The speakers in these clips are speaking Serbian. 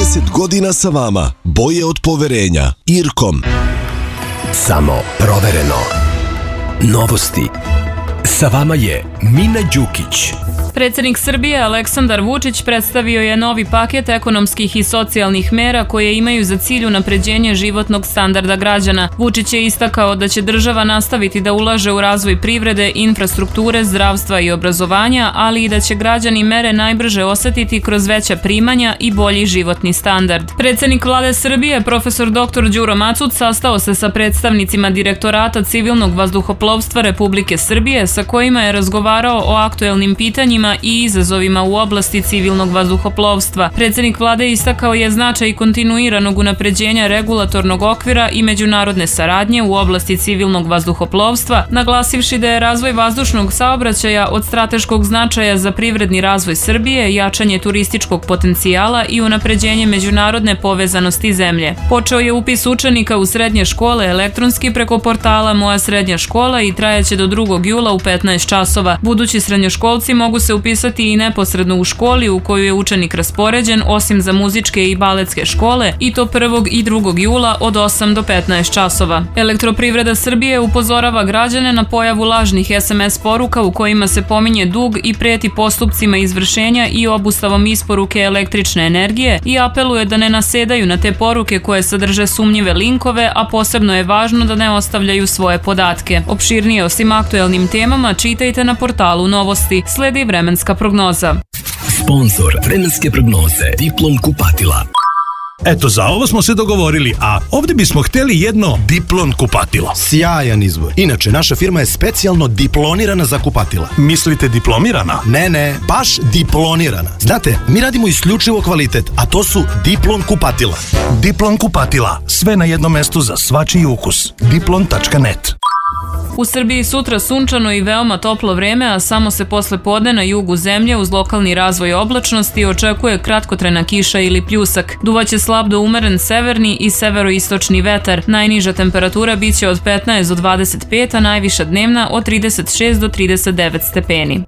30 godina sa vama. Boje od poverenja. Irkom. Samo provereno. Novosti. Sa vama je Mina Đukić. Predsjednik Srbije Aleksandar Vučić predstavio je novi paket ekonomskih i socijalnih mera koje imaju za cilj unapređenje životnog standarda građana. Vučić je istakao da će država nastaviti da ulaže u razvoj privrede, infrastrukture, zdravstva i obrazovanja, ali i da će građani mere najbrže osetiti kroz veća primanja i bolji životni standard. Predsjednik Vlade Srbije, profesor dr. Đuro Macuc, sastao se sa predstavnicima Direktorata civilnog vazduhoplovstva Republike Srbije, sa kojima je razgovarao o aktuelnim pitanjima i izazovima u oblasti civilnog vazduhoplovstva. Predsjednik Vlade istakao je značaj kontinuiranog unapređenja regulatornog okvira i međunarodne saradnje u oblasti civilnog vazduhoplovstva, naglasivši da je razvoj vazdušnog saobraćaja od strateškog značaja za privredni razvoj Srbije, jačanje turističkog potencijala i unapređenje međunarodne povezanosti zemlje. Počeo je upis učenika u srednje škole elektronski preko portala Moja srednja škola i trajaće do 2. jula u 15 časova. Budući srednjoškolci mogu se upisati i neposredno u školi u koju je učenik raspoređen, osim za muzičke i baletske škole, i to 1. i 2. jula od 8 do 15 časova. Elektroprivreda Srbije upozorava građane na pojavu lažnih SMS poruka u kojima se pominje dug i preti postupcima izvršenja i obustavom isporuke električne energije i apeluje da ne nasedaju na te poruke koje sadrže sumnjive linkove, a posebno je važno da ne ostavljaju svoje podatke. Opširnije o svim aktuelnim temama čitajte na portalu Novosti. Sledi vremenska prognoza. Sponzor vremenske prognoze Diplom kupatila. Eto, za ovo smo se dogovorili, a ovdje bismo htjeli jedno Diplon kupatilo. Sjajan izbor. Inače, naša firma je specijalno diplonirana za kupatila. Mislite diplomirana? Ne, baš diplonirana. Znate, mi radimo isključivo kvalitet, a to su Diplon kupatila. Diplon kupatila. Sve na jednom mestu za svačiji ukus. Diplon.net. U Srbiji sutra sunčano i veoma toplo vreme, a samo se posle podne na jugu zemlje uz lokalni razvoj oblačnosti očekuje kratkotrajna kiša ili pljusak. Duvaće slab do umeren severni i severoistočni vetar. Najniža temperatura biće od 15 do 25, a najviša dnevna od 36 do 39 stepeni.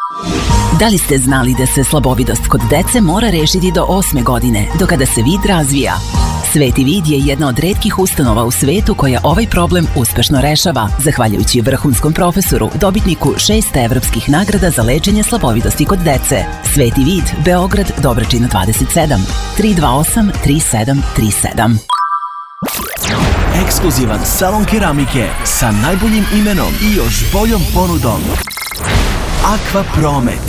Da li ste znali da se slabovidost kod dece mora rešiti do 8. godine, do kada se vid razvija? Sveti vid je jedna od retkih ustanova u svetu koja ovaj problem uspešno rešava, zahvaljujući vrhunskom profesoru, dobitniku 6 evropskih nagrada za lečenje slabovidosti kod dece. Sveti vid, Beograd, Dobračina 27, 328 3737. Ekskluzivan salon keramike sa najboljim imenom i još boljom ponudom. Aqua Promet.